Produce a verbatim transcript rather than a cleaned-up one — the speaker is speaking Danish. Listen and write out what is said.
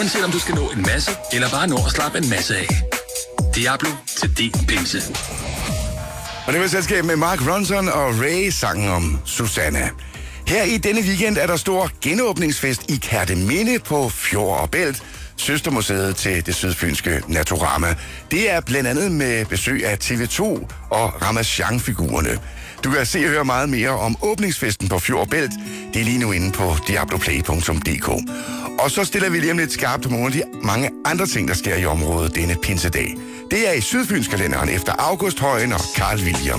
Uanset om du skal nå en masse, eller bare nå at slappe en masse af. Diablo til din pinse. Og det var selskab med Mark Ronson og Ray, sangen om Susanna. Her i denne weekend er der stor genåbningsfest i Kerteminde på Fjord og Bælt, søstermuseet til det sydfynske Naturama. Det er blandt andet med besøg af T V to og Ramachan-figurerne. Du kan se og høre meget mere om åbningsfesten på Fjord og Bælt. Det er lige nu inde på diabloplay punktum d k. Og så stiller vi lige om lidt skarpt om nogle af de mange andre ting, der sker i området denne pinsedag. Det er i Sydfynskalenderen efter August Højen og Carl William.